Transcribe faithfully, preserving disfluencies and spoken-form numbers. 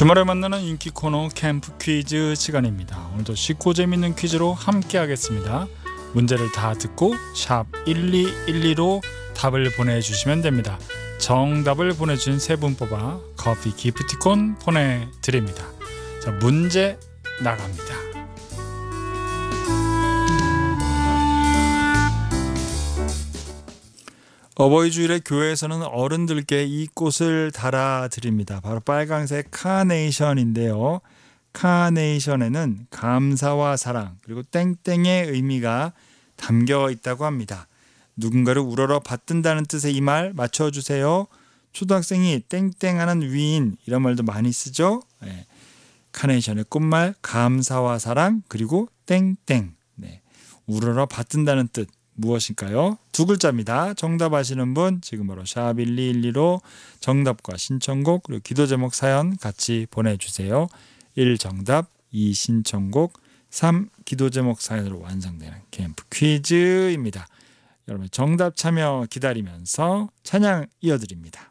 주말에 만나는 인기 코너 캠프 퀴즈 시간입니다. 오늘도 쉽고 재밌는 퀴즈로 함께 하겠습니다. 문제를 다 듣고 샵 일이일이로 답을 보내주시면 됩니다. 정답을 보내주신 세 분 뽑아 커피 기프티콘 보내드립니다. 자, 문제 나갑니다. 어버이 주일에 교회에서는 어른들께 이 꽃을 달아드립니다. 바로 빨강색 카네이션인데요. 카네이션에는 감사와 사랑 그리고 땡땡의 의미가 담겨 있다고 합니다. 누군가를 우러러 받든다는 뜻의 이 말 맞춰주세요. 초등학생이 땡땡하는 위인 이런 말도 많이 쓰죠. 네. 카네이션의 꽃말 감사와 사랑 그리고 땡땡. 네. 우러러 받든다는 뜻 무엇일까요? 두 글자입니다. 정답 아시는 분 지금 바로 샵 일이일이로 정답과 신청곡 그리고 기도 제목 사연 같이 보내주세요. 일 정답, 이 신청곡, 삼 기도 제목 사연으로 완성되는 캠프 퀴즈입니다. 여러분 정답 참여 기다리면서 찬양 이어드립니다.